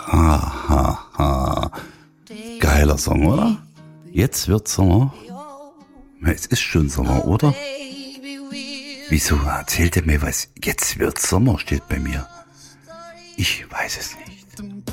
Ha, ha, ha. Geiler Song, oder? Jetzt wird Sommer. Es ist schon Sommer, oder? Wieso erzählt er mir was? Jetzt wird Sommer steht bei mir. Ich weiß es nicht.